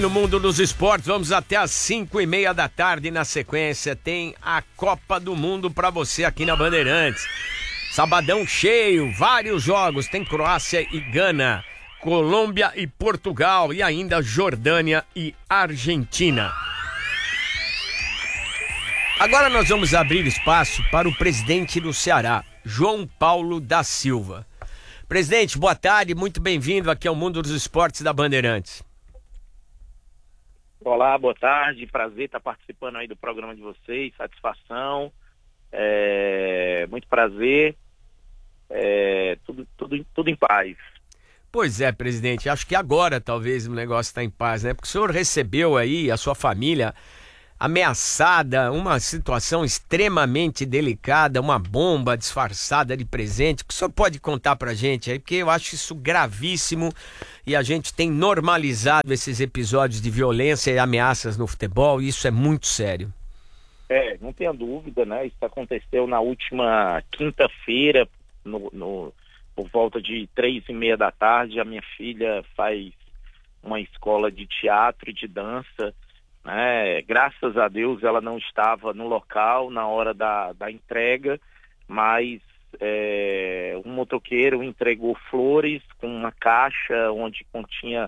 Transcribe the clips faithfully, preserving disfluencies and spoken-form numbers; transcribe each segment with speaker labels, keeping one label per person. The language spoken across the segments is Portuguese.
Speaker 1: No mundo dos esportes, vamos até às cinco e meia da tarde. Na sequência tem a Copa do Mundo para você aqui na Bandeirantes. Sabadão cheio, vários jogos. Tem Croácia e Gana, Colômbia e Portugal e ainda Jordânia e Argentina. Agora nós vamos abrir espaço para o presidente do Ceará, João Paulo da Silva. Presidente, boa tarde, muito bem-vindo aqui ao Mundo dos Esportes da Bandeirantes.
Speaker 2: Olá, boa tarde, prazer estar participando aí do programa de vocês, satisfação, é, muito prazer, é, tudo, tudo, tudo em paz.
Speaker 1: Pois é, presidente, acho que agora talvez o negócio está em paz, né? Porque o senhor recebeu aí a sua família ameaçada, uma situação extremamente delicada, uma bomba disfarçada de presente. O que o senhor pode contar pra gente aí? Porque eu acho isso gravíssimo e a gente tem normalizado esses episódios de violência e ameaças no futebol e isso é muito sério.
Speaker 2: É, não tenha dúvida, né? Isso aconteceu na última quinta-feira, no, no, por volta de três e meia da tarde. A minha filha faz uma escola de teatro e de dança. É, graças a Deus ela não estava no local na hora da, da entrega, mas é, um motoqueiro entregou flores com uma caixa onde continha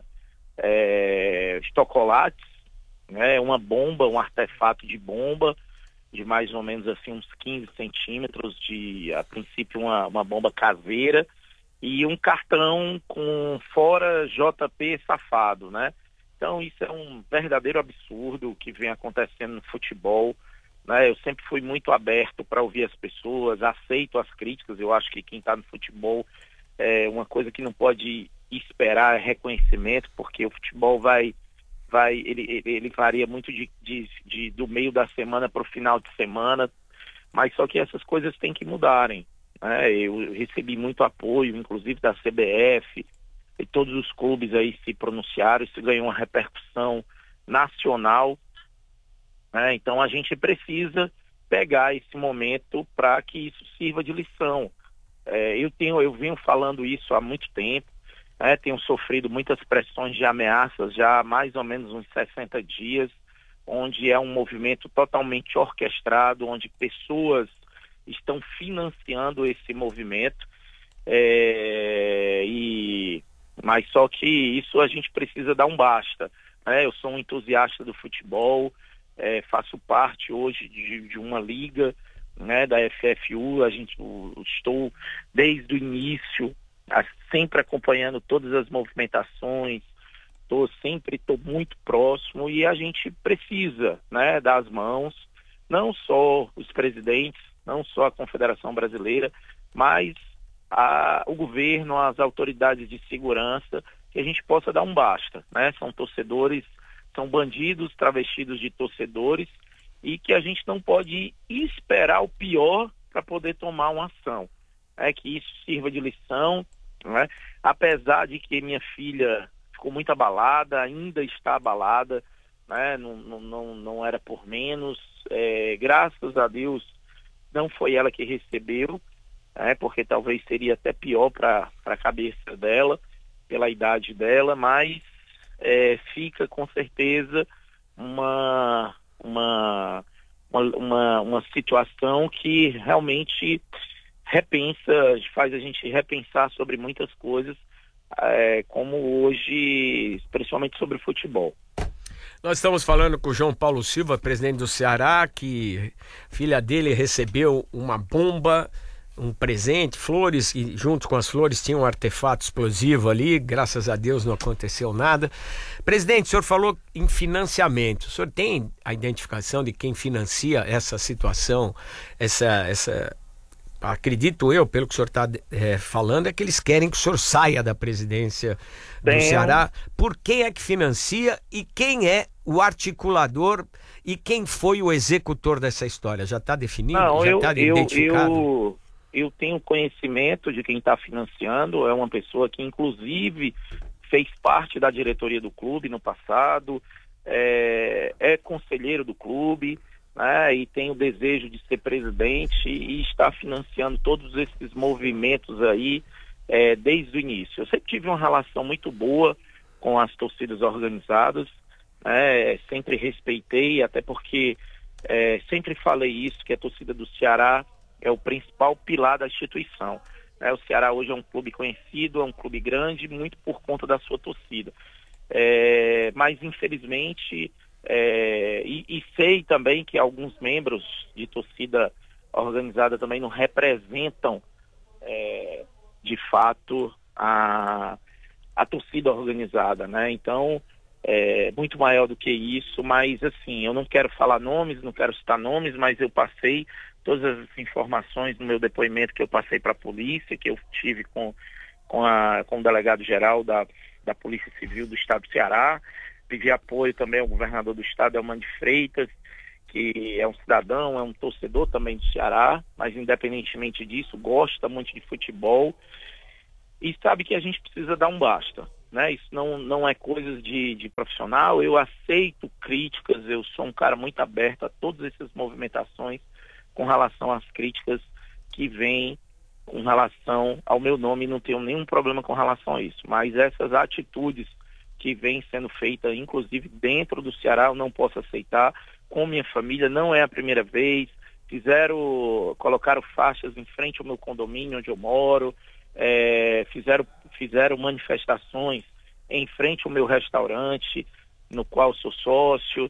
Speaker 2: é, chocolates, né, uma bomba, um artefato de bomba de mais ou menos assim uns quinze centímetros, de a princípio uma, uma bomba caseira, e um cartão com fora J P safado, né? Então isso é um verdadeiro absurdo que vem acontecendo no futebol, né? Eu sempre fui muito aberto para ouvir as pessoas, aceito as críticas. Eu acho que quem está no futebol, é uma coisa que não pode esperar é reconhecimento, porque o futebol vai, vai ele, ele, ele varia muito de, de, de, do meio da semana para o final de semana, mas só que essas coisas têm que mudarem, né? Eu recebi muito apoio, inclusive da C B F, e todos os clubes aí se pronunciaram. Isso ganhou uma repercussão nacional, né? Então a gente precisa pegar esse momento para que isso sirva de lição. É, eu tenho, eu venho falando isso há muito tempo, né? Tenho sofrido muitas pressões de ameaças já há mais ou menos uns sessenta dias, onde é um movimento totalmente orquestrado, onde pessoas estão financiando esse movimento, é, e mas só que isso a gente precisa dar um basta, né? Eu sou um entusiasta do futebol, é, faço parte hoje de, de uma liga, né, da F F U. A gente, eu, estou desde o início, a, sempre acompanhando todas as movimentações, tô, sempre estou muito próximo, e a gente precisa, né, dar as mãos, não só os presidentes, não só a Confederação Brasileira, mas A, o governo, as autoridades de segurança, que a gente possa dar um basta, né? São torcedores, são bandidos travestidos de torcedores, e que a gente não pode esperar o pior para poder tomar uma ação, é que isso sirva de lição, né? Apesar de que minha filha ficou muito abalada, ainda está abalada, né? Não, não, não, não era por menos, é, graças a Deus não foi ela que recebeu, É, porque talvez seria até pior para a cabeça dela, pela idade dela, mas é, fica com certeza uma, uma, uma, uma situação que realmente repensa, faz a gente repensar sobre muitas coisas, é, como hoje, principalmente sobre futebol.
Speaker 1: Nós estamos falando com o João Paulo Silva, presidente do Ceará, que filha dele recebeu uma bomba, um presente, flores, e junto com as flores tinha um artefato explosivo ali. Graças a Deus não aconteceu nada. Presidente, o senhor falou em financiamento. O senhor tem a identificação de quem financia essa situação? Essa, essa, acredito eu, pelo que o senhor está é, falando, é que eles querem que o senhor saia da presidência do
Speaker 2: Tem.
Speaker 1: Ceará. Por quem é que financia e quem é o articulador e quem foi o executor dessa história? Já está definido?
Speaker 2: Não,
Speaker 1: Já está identificado?
Speaker 2: Eu... Eu tenho conhecimento de quem está financiando, é uma pessoa que inclusive fez parte da diretoria do clube no passado, é, é conselheiro do clube, né, e tem o desejo de ser presidente e está financiando todos esses movimentos aí, é, desde o início. Eu sempre tive uma relação muito boa com as torcidas organizadas, né? Sempre respeitei, até porque é, sempre falei isso, que a torcida do Ceará é o principal pilar da instituição. Né? O Ceará hoje é um clube conhecido, é um clube grande, muito por conta da sua torcida. É, mas infelizmente, é, e, e sei também que alguns membros de torcida organizada também não representam é, de fato a, a torcida organizada, né? Então, é muito maior do que isso, mas assim, eu não quero falar nomes, não quero citar nomes, mas eu passei todas as informações no meu depoimento que eu passei para a polícia, que eu tive com, com, a, com o delegado-geral da, da Polícia Civil do Estado do Ceará. Pedi apoio também ao governador do estado, Elmano de Freitas, que é um cidadão, é um torcedor também do Ceará, mas independentemente disso, gosta muito de futebol e sabe que a gente precisa dar um basta, né? Isso não, não é coisa de, de profissional. Eu aceito críticas, eu sou um cara muito aberto a todas essas movimentações com relação às críticas que vêm com relação ao meu nome, não tenho nenhum problema com relação a isso, mas essas atitudes que vêm sendo feitas, inclusive dentro do Ceará, eu não posso aceitar. Com minha família, não é a primeira vez. Fizeram, colocaram faixas em frente ao meu condomínio onde eu moro, é, fizeram, fizeram manifestações em frente ao meu restaurante, no qual sou sócio.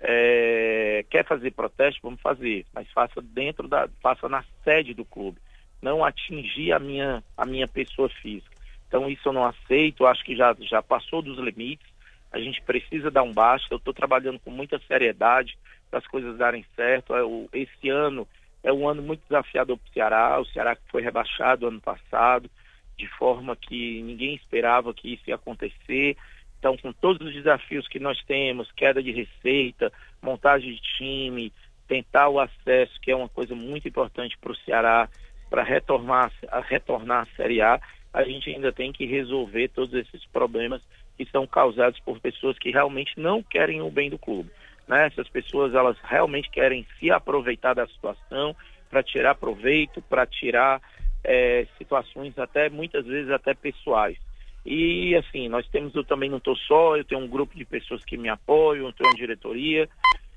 Speaker 2: É, quer fazer protesto? Vamos fazer, mas faça dentro da, faça na sede do clube, não atingir a minha, a minha pessoa física. Então isso eu não aceito, acho que já, já passou dos limites, a gente precisa dar um basta. Eu estou trabalhando com muita seriedade para as coisas darem certo. Esse ano é um ano muito desafiador para o Ceará, o Ceará foi rebaixado ano passado, de forma que ninguém esperava que isso ia acontecer. Então, com todos os desafios que nós temos, queda de receita, montagem de time, tentar o acesso, que é uma coisa muito importante para o Ceará, para retornar, retornar à Série A, a gente ainda tem que resolver todos esses problemas que são causados por pessoas que realmente não querem o bem do clube. Né? Essas pessoas, elas realmente querem se aproveitar da situação para tirar proveito, para tirar é, situações até, muitas vezes, até pessoais. E assim, nós temos, eu também não estou só, eu tenho um grupo de pessoas que me apoiam, eu tenho uma diretoria,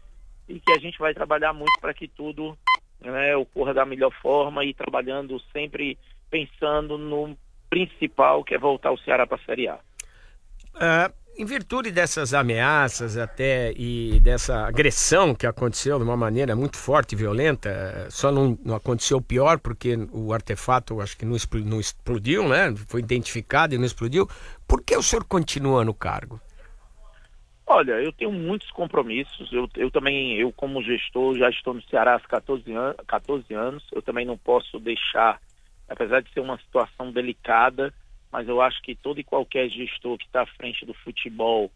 Speaker 2: e que a gente vai trabalhar muito para que tudo, né, ocorra da melhor forma e trabalhando sempre pensando no principal, que é voltar o Ceará para a Série A.
Speaker 1: Uh, em virtude dessas ameaças até e dessa agressão que aconteceu de uma maneira muito forte e violenta, só não, não aconteceu pior porque o artefato acho que não explodiu, não explodiu, né? Foi identificado e não explodiu. Por que o senhor continua no cargo?
Speaker 2: Olha, eu tenho muitos compromissos. Eu, eu também, eu como gestor, já estou no Ceará há quatorze anos. Eu também não posso deixar, apesar de ser uma situação delicada, mas eu acho que todo e qualquer gestor que está à frente do futebol,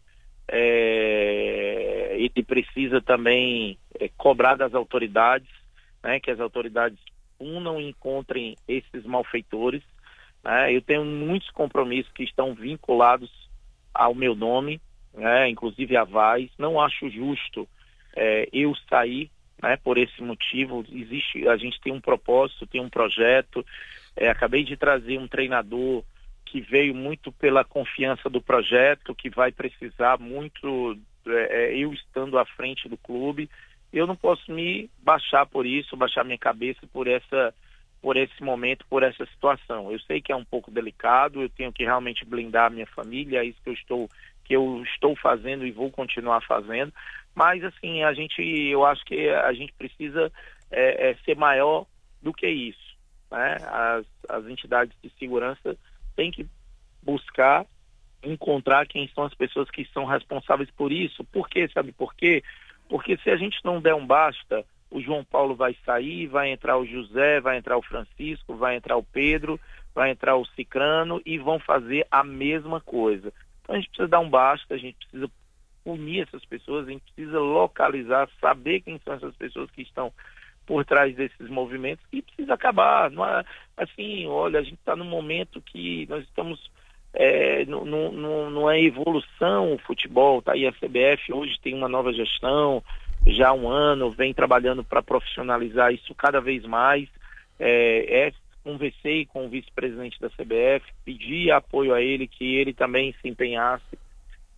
Speaker 2: é, ele precisa também é, cobrar das autoridades, né, que as autoridades punam e encontrem esses malfeitores. Né? Eu tenho muitos compromissos que estão vinculados ao meu nome, né, inclusive a Vaz. Não acho justo é, eu sair, né, por esse motivo. Existe, a gente tem um propósito, tem um projeto. É, acabei de trazer um treinador que veio muito pela confiança do projeto, que vai precisar muito, é, eu estando à frente do clube. Eu não posso me baixar por isso, baixar minha cabeça por essa, por esse momento, por essa situação. Eu sei que é um pouco delicado, eu tenho que realmente blindar a minha família, é isso que eu estou, que eu estou fazendo e vou continuar fazendo. Mas assim, a gente, eu acho que a gente precisa é, é, ser maior do que isso. Né? As, as entidades de segurança tem que buscar encontrar quem são as pessoas que são responsáveis por isso. Por quê? Sabe por quê? Porque se a gente não der um basta, o João Paulo vai sair, vai entrar o José, vai entrar o Francisco, vai entrar o Pedro, vai entrar o Cicrano e vão fazer a mesma coisa. Então a gente precisa dar um basta, a gente precisa unir essas pessoas, a gente precisa localizar, saber quem são essas pessoas que estão por trás desses movimentos e precisa acabar. Não é, assim, olha, a gente está num momento que nós estamos é, numa evolução, o futebol, tá aí a C B F hoje tem uma nova gestão, já há um ano, vem trabalhando para profissionalizar isso cada vez mais. É, é, conversei com o vice-presidente da C B F, pedi apoio a ele, que ele também se empenhasse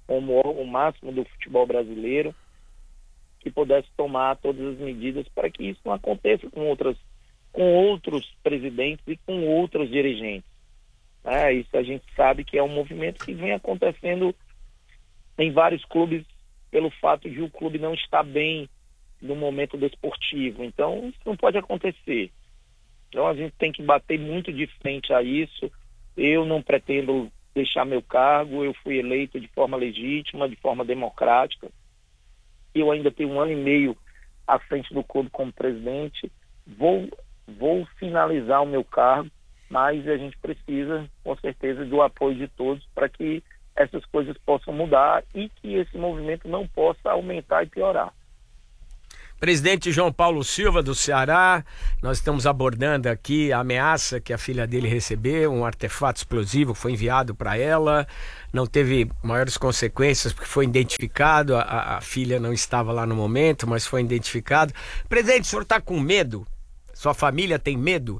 Speaker 2: como o máximo do futebol brasileiro, que pudesse tomar todas as medidas para que isso não aconteça com outras, com outros presidentes e com outros dirigentes. É, isso a gente sabe que é um movimento que vem acontecendo em vários clubes pelo fato de o clube não estar bem no momento desportivo. Então, isso não pode acontecer. Então, a gente tem que bater muito de frente a isso. Eu não pretendo deixar meu cargo, eu fui eleito de forma legítima, de forma democrática. Eu ainda tenho um ano e meio à frente do clube como presidente. Vou, vou finalizar o meu cargo, mas a gente precisa, com certeza, do apoio de todos para que essas coisas possam mudar e que esse movimento não possa aumentar e piorar.
Speaker 1: Presidente João Paulo Silva, do Ceará, nós estamos abordando aqui a ameaça que a filha dele recebeu, um artefato explosivo foi enviado para ela, não teve maiores consequências porque foi identificado, a, a filha não estava lá no momento, mas foi identificado. Presidente, o senhor está com medo? Sua família tem medo?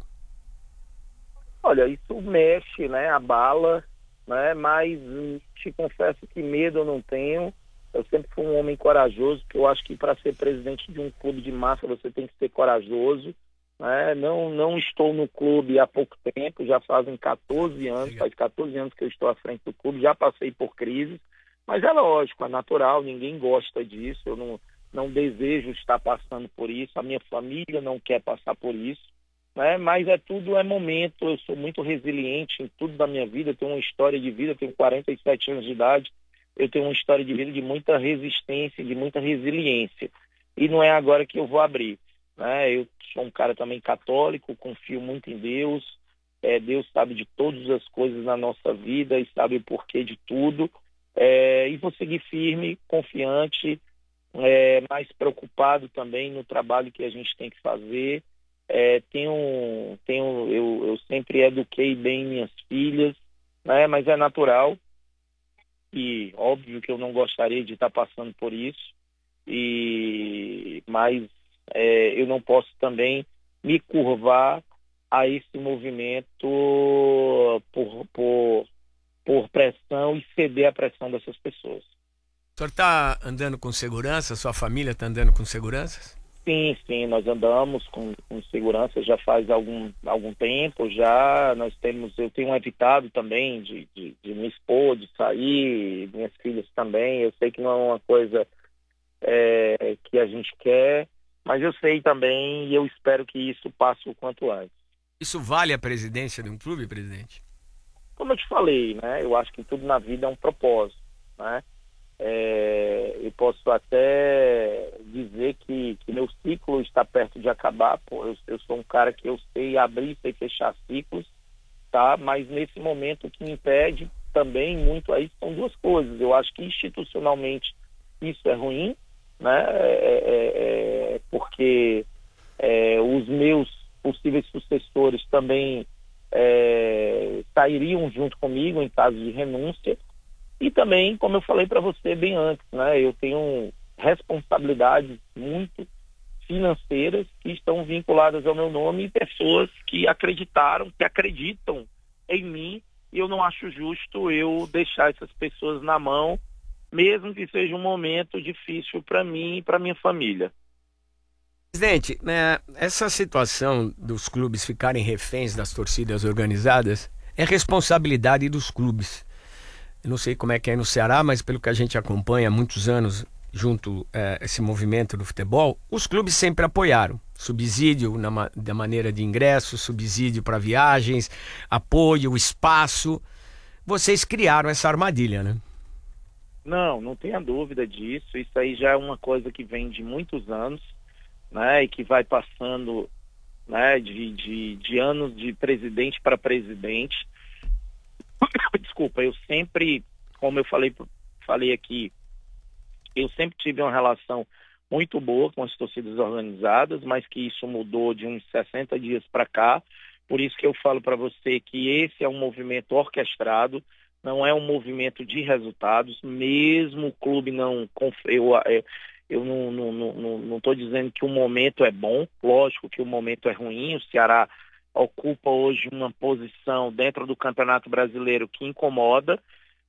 Speaker 2: Olha, isso mexe, né, abala, né, mas te confesso que medo eu não tenho. Eu sempre fui um homem corajoso, porque eu acho que para ser presidente de um clube de massa você tem que ser corajoso. Né? Não, não estou no clube há pouco tempo, já fazem quatorze anos, faz quatorze anos que eu estou à frente do clube, já passei por crises, mas é lógico, é natural, ninguém gosta disso, eu não, não desejo estar passando por isso, a minha família não quer passar por isso, né? Mas é tudo é momento, eu sou muito resiliente em tudo da minha vida, eu tenho uma história de vida, eu tenho quarenta e sete anos de idade, eu tenho uma história de vida de muita resistência, de muita resiliência. E não é agora que eu vou abrir. Né? Eu sou um cara também católico, confio muito em Deus. É, Deus sabe de todas as coisas na nossa vida e sabe o porquê de tudo. É, e vou seguir firme, confiante, é, mais preocupado também no trabalho que a gente tem que fazer. É, tenho, tenho, eu, eu sempre eduquei bem minhas filhas, né? Mas é natural. E óbvio que eu não gostaria de estar passando por isso, e, mas é, eu não posso também me curvar a esse movimento por, por, por pressão e ceder à pressão dessas pessoas.
Speaker 1: O senhor está andando com segurança? Sua família está andando com segurança?
Speaker 2: Sim, sim, nós andamos com, com segurança já faz algum, algum tempo, já nós temos, eu tenho evitado também de, de, de me expor, de sair, minhas filhas também, eu sei que não é uma coisa é, que a gente quer, mas eu sei também e eu espero que isso passe o quanto antes.
Speaker 1: Isso vale a presidência de um clube, presidente?
Speaker 2: Como eu te falei, né, eu acho que tudo na vida é um propósito, né? É, eu posso até dizer que, que meu ciclo está perto de acabar. Pô, eu, eu sou um cara que eu sei abrir, sei fechar ciclos, tá? Mas nesse momento o que me impede também muito aí são duas coisas. Eu acho que institucionalmente isso é ruim, né? É, é, é, porque é, os meus possíveis sucessores também é, sairiam junto comigo em caso de renúncia. E também, como eu falei para você bem antes, né, eu tenho responsabilidades muito financeiras que estão vinculadas ao meu nome e pessoas que acreditaram, que acreditam em mim, e eu não acho justo eu deixar essas pessoas na mão, mesmo que seja um momento difícil para mim e para minha família.
Speaker 1: Presidente, né, essa situação dos clubes ficarem reféns das torcidas organizadas é responsabilidade dos clubes. Eu não sei como é que é no Ceará, mas pelo que a gente acompanha há muitos anos junto a é, esse movimento do futebol, os clubes sempre apoiaram. Subsídio na ma- da maneira de ingresso, subsídio para viagens, apoio, espaço. Vocês criaram essa armadilha, né?
Speaker 2: Não, não tenha dúvida disso. Isso aí já é uma coisa que vem de muitos anos, né? E que vai passando, né, de, de, de anos de presidente para presidente. Desculpa, eu sempre, como eu falei, falei aqui, eu sempre tive uma relação muito boa com as torcidas organizadas, mas que isso mudou de uns sessenta dias para cá. Por isso que eu falo para você que esse é um movimento orquestrado, não é um movimento de resultados, mesmo o clube não... Eu, eu não estou não, não, não tô dizendo que o momento é bom, lógico que o momento é ruim, o Ceará ocupa hoje uma posição dentro do Campeonato Brasileiro que incomoda,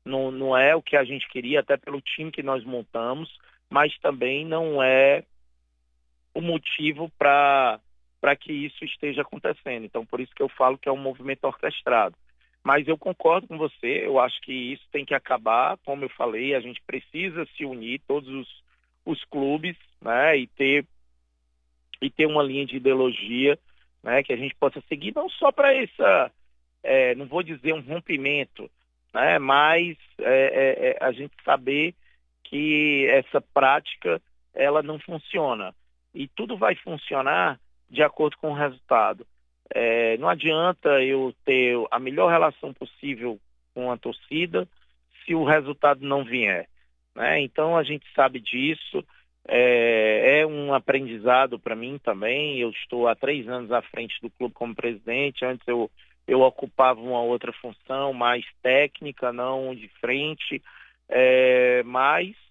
Speaker 2: não, não é o que a gente queria, até pelo time que nós montamos, mas também não é o motivo para para que isso esteja acontecendo. Então, por isso que eu falo que é um movimento orquestrado. Mas eu concordo com você, eu acho que isso tem que acabar, como eu falei, a gente precisa se unir, todos os, os clubes, né, e ter, e ter uma linha de ideologia, né, que a gente possa seguir, não só para essa, é, não vou dizer um rompimento, né, mas é, é, a gente saber que essa prática, ela não funciona. E tudo vai funcionar de acordo com o resultado. É, não adianta eu ter a melhor relação possível com a torcida se o resultado não vier, né? Então a gente sabe disso, é, é um aprendizado para mim também. Eu estou há três anos à frente do clube como presidente. Antes eu, eu ocupava uma outra função mais técnica, não de frente, é, mas